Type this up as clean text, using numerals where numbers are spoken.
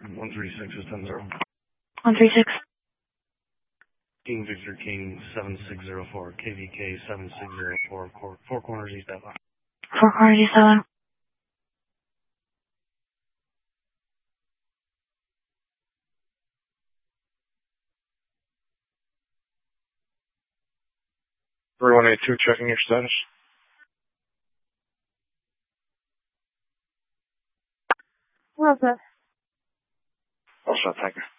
136 is 10-0. 136. King Victor King 7604, KVK 7604, Four Corners East Atlanta. Four Corners East Atlanta. $3182, checking your status. What's that? Also, thank you.